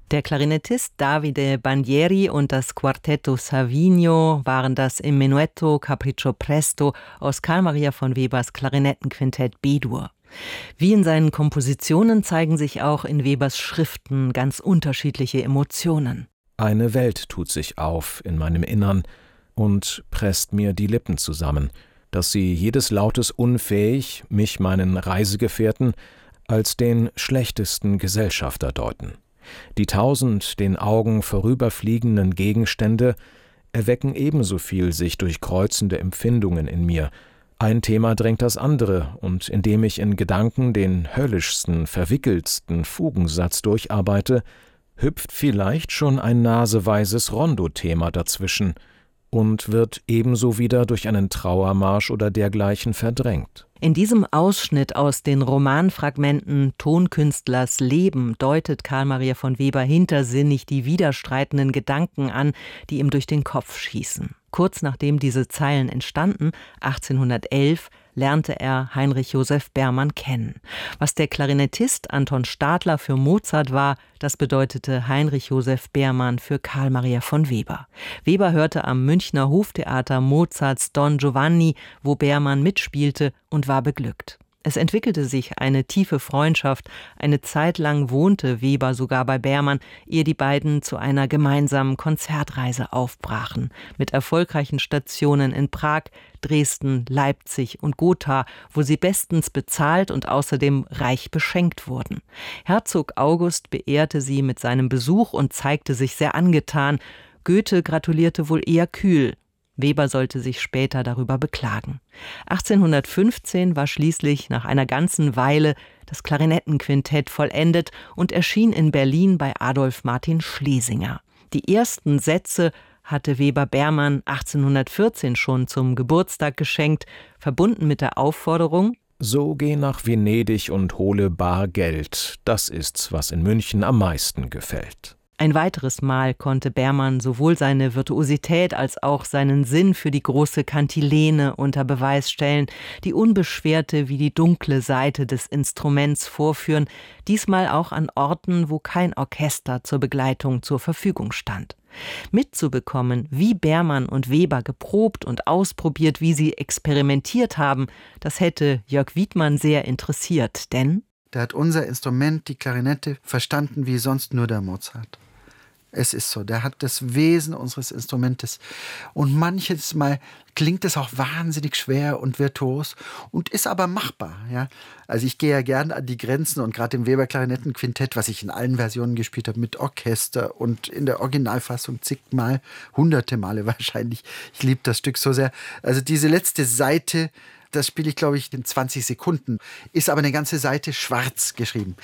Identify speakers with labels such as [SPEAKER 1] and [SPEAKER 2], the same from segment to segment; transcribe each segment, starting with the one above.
[SPEAKER 1] Der Klarinettist Davide Bandieri und das Quartetto Savigno waren das im Menuetto Capriccio Presto aus Carl Maria von Webers Klarinettenquintett B-Dur. Wie in seinen Kompositionen zeigen sich auch in Webers Schriften ganz unterschiedliche Emotionen.
[SPEAKER 2] Eine Welt tut sich auf in meinem Innern und presst mir die Lippen zusammen, dass sie jedes Lautes unfähig, mich meinen Reisegefährten, als den schlechtesten Gesellschafter deuten. Die 1000 den Augen vorüberfliegenden Gegenstände erwecken ebenso viel sich durchkreuzende Empfindungen in mir. Ein Thema drängt das andere, und indem ich in Gedanken den höllischsten, verwickeltsten Fugensatz durcharbeite, hüpft vielleicht schon ein naseweises Rondo-Thema dazwischen und wird ebenso wieder durch einen Trauermarsch oder dergleichen verdrängt.
[SPEAKER 1] In diesem Ausschnitt aus den Romanfragmenten Tonkünstlers Leben deutet Carl Maria von Weber hintersinnig die widerstreitenden Gedanken an, die ihm durch den Kopf schießen. Kurz nachdem diese Zeilen entstanden, 1811, lernte er Heinrich Joseph Bermann kennen. Was der Klarinettist Anton Stadler für Mozart war, das bedeutete Heinrich Joseph Bermann für Carl Maria von Weber. Weber hörte am Münchner Hoftheater Mozarts Don Giovanni, wo Bermann mitspielte, und war beglückt. Es entwickelte sich eine tiefe Freundschaft. Eine Zeit lang wohnte Weber sogar bei Bermann, ehe die beiden zu einer gemeinsamen Konzertreise aufbrachen. Mit erfolgreichen Stationen in Prag, Dresden, Leipzig und Gotha, wo sie bestens bezahlt und außerdem reich beschenkt wurden. Herzog August beehrte sie mit seinem Besuch und zeigte sich sehr angetan. Goethe gratulierte wohl eher kühl. Weber sollte sich später darüber beklagen. 1815 war schließlich nach einer ganzen Weile das Klarinettenquintett vollendet und erschien in Berlin bei Adolf Martin Schlesinger. Die ersten Sätze hatte Weber Bermann 1814 schon zum Geburtstag geschenkt, verbunden mit der Aufforderung:
[SPEAKER 2] »So geh nach Venedig und hole bar Geld, das ist's, was in München am meisten gefällt.«
[SPEAKER 1] Ein weiteres Mal konnte Bermann sowohl seine Virtuosität als auch seinen Sinn für die große Kantilene unter Beweis stellen, die unbeschwerte wie die dunkle Seite des Instruments vorführen, diesmal auch an Orten, wo kein Orchester zur Begleitung zur Verfügung stand. Mitzubekommen, wie Bermann und Weber geprobt und ausprobiert, wie sie experimentiert haben, das hätte Jörg Wiedmann sehr interessiert, denn
[SPEAKER 3] der hat unser Instrument, die Klarinette, verstanden wie sonst nur der Mozart. Es ist so, der hat das Wesen unseres Instrumentes. Und manches Mal klingt es auch wahnsinnig schwer und virtuos und ist aber machbar. Ja? Also ich gehe ja gern an die Grenzen, und gerade im Weber-Klarinettenquintett, was ich in allen Versionen gespielt habe, mit Orchester und in der Originalfassung zigmal, hunderte Male wahrscheinlich. Ich liebe das Stück so sehr. Also diese letzte Seite, das spiele ich, glaube ich, in 20 Sekunden. Ist aber eine ganze Seite schwarz geschrieben.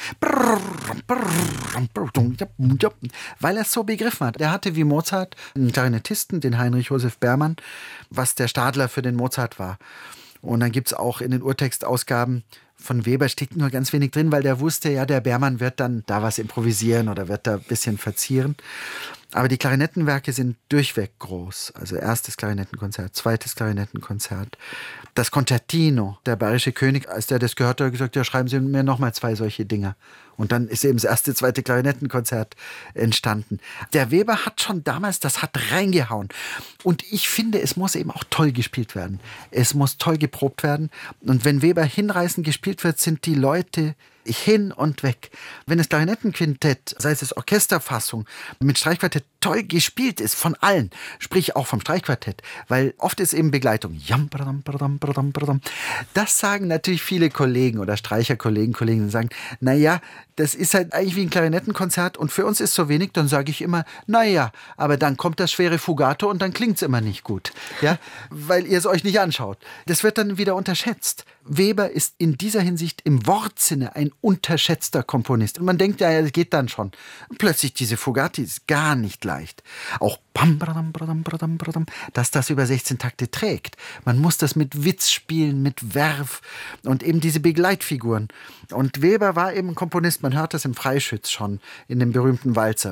[SPEAKER 3] Weil er es so begriffen hat. Er hatte wie Mozart einen Klarinettisten, den Heinrich Joseph Bermann, was der Stadler für den Mozart war. Und dann gibt es auch in den Urtextausgaben von Weber steht nur ganz wenig drin, weil der wusste, ja, der Bermann wird dann da was improvisieren oder wird da ein bisschen verzieren. Aber die Klarinettenwerke sind durchweg groß. Also erstes Klarinettenkonzert, zweites Klarinettenkonzert. Das Concertino, der bayerische König, als der das gehört hat, hat gesagt, ja, schreiben Sie mir nochmal 2 solche Dinger. Und dann ist eben das erste, zweite Klarinettenkonzert entstanden. Der Weber hat schon damals, das hat reingehauen. Und ich finde, es muss eben auch toll gespielt werden. Es muss toll geprobt werden. Und wenn Weber hinreißend gespielt wird, sind die Leute hin und weg. Wenn das Klarinettenquintett, sei es Orchesterfassung, mit Streichquartett toll gespielt ist, von allen, sprich auch vom Streichquartett, weil oft ist eben Begleitung. Das sagen natürlich viele Kollegen oder Streicherkollegen, sagen, naja, das ist halt eigentlich wie ein Klarinettenkonzert und für uns ist so wenig, dann sage ich immer, naja, aber dann kommt das schwere Fugato und dann klingt es immer nicht gut, ja, weil ihr es euch nicht anschaut. Das wird dann wieder unterschätzt. Weber ist in dieser Hinsicht im Wortsinne ein unterschätzter Komponist. Und man denkt, ja, das geht dann schon. Und plötzlich diese Fugati ist gar nicht leicht. Auch dass das über 16 Takte trägt. Man muss das mit Witz spielen, mit Werf und eben diese Begleitfiguren. Und Weber war eben ein Komponist, man hört das im Freischütz schon, in dem berühmten Walzer.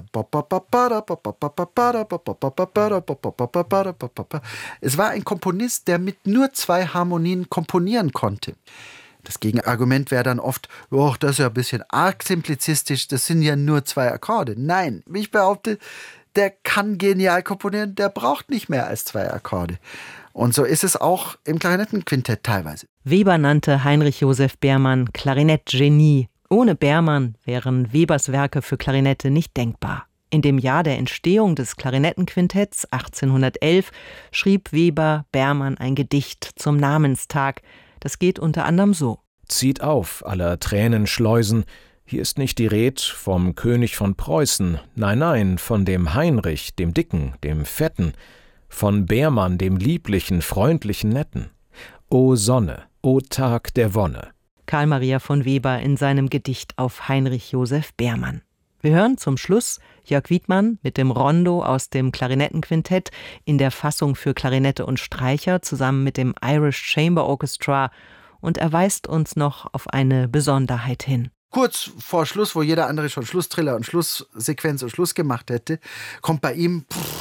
[SPEAKER 3] Es war ein Komponist, der mit nur 2 Harmonien komponieren konnte. Das Gegenargument wäre dann oft, oh, das ist ja ein bisschen arg simplizistisch, das sind ja nur 2 Akkorde. Nein, wie ich behaupte, der kann genial komponieren, der braucht nicht mehr als 2 Akkorde. Und so ist es auch im Klarinettenquintett teilweise.
[SPEAKER 1] Weber nannte Heinrich Joseph Beermann Klarinettgenie. Ohne Beermann wären Webers Werke für Klarinette nicht denkbar. In dem Jahr der Entstehung des Klarinettenquintetts 1811 schrieb Weber Beermann ein Gedicht zum Namenstag. Das geht unter anderem so:
[SPEAKER 2] Zieht auf, aller Tränen Schleusen, hier ist nicht die Red vom König von Preußen, nein, nein, von dem Heinrich, dem Dicken, dem Fetten, von Beermann, dem lieblichen, freundlichen, netten. O Sonne, o Tag der Wonne.
[SPEAKER 1] Karl Maria von Weber in seinem Gedicht auf Heinrich Joseph Beermann. Wir hören zum Schluss Jörg Wiedmann mit dem Rondo aus dem Klarinettenquintett in der Fassung für Klarinette und Streicher zusammen mit dem Irish Chamber Orchestra, und er weist uns noch auf eine Besonderheit hin.
[SPEAKER 3] Kurz vor Schluss, wo jeder andere schon Schlusstriller und Schlusssequenz und Schluss gemacht hätte, kommt bei ihm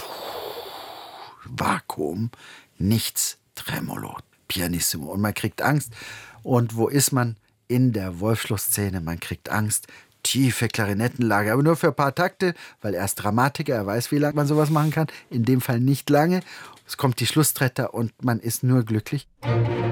[SPEAKER 3] Vakuum, nichts, Tremolo, Pianissimo, und man kriegt Angst. Und wo ist man? In der Wolfschluss-Szene. Man kriegt Angst. Tiefe Klarinettenlage, aber nur für ein paar Takte, weil er ist Dramatiker, er weiß, wie lange man sowas machen kann. In dem Fall nicht lange. Es kommt die Schlusstretter und man ist nur glücklich.